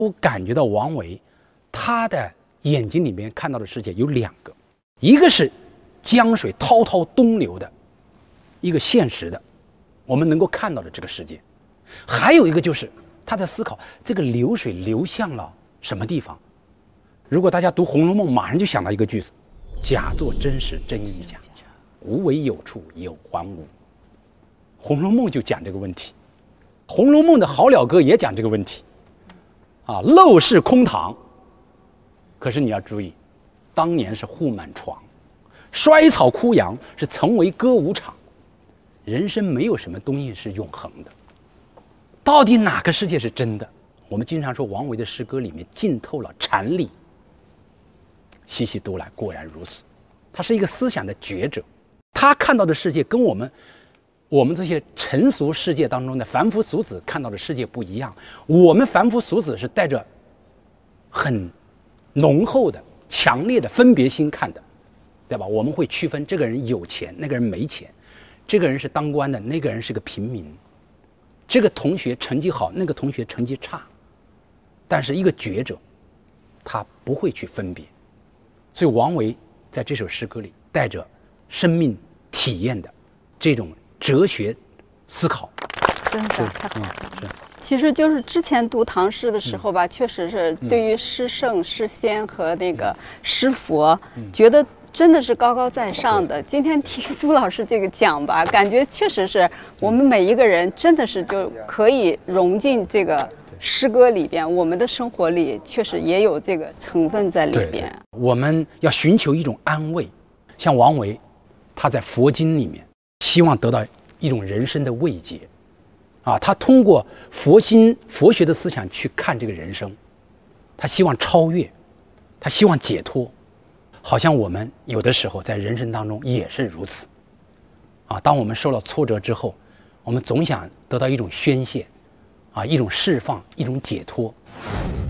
我感觉到王维他的眼睛里面看到的世界有两个，一个是江水滔滔东流的一个现实的我们能够看到的这个世界，还有一个就是他在思考这个流水流向了什么地方。如果大家读《红楼梦》，马上就想到一个句子：假作真时真亦假，无为有处有还无。《红楼梦》就讲这个问题，《红楼梦》的好了歌也讲这个问题啊，陋室空堂。可是你要注意，当年是户满床，衰草枯杨是曾为歌舞场。人生没有什么东西是永恒的，到底哪个世界是真的？我们经常说王维的诗歌里面浸透了禅理，细细读来果然如此。他是一个思想的觉者，他看到的世界跟我们这些尘俗世界当中的凡夫俗子看到的世界不一样。我们凡夫俗子是带着很浓厚的强烈的分别心看的，对吧？我们会区分这个人有钱，那个人没钱，这个人是当官的，那个人是个平民，这个同学成绩好，那个同学成绩差。但是一个觉者他不会去分别，所以王维在这首诗歌里带着生命体验的这种哲学思考， 真的太好了。其实就是之前读唐诗的时候吧，确实是对于诗圣、诗仙和那个诗佛，觉得真的是高高在上的。今天听朱老师这个讲吧，感觉确实是我们每一个人真的是就可以融进这个诗歌里边，我们的生活里确实也有这个成分在里边。 对，我们要寻求一种安慰，像王维，他在佛经里面希望得到一种人生的慰藉，啊，他通过佛经、佛学的思想去看这个人生，他希望超越，他希望解脱，好像我们有的时候在人生当中也是如此，啊，当我们受了挫折之后，我们总想得到一种宣泄，啊，一种释放，一种解脱。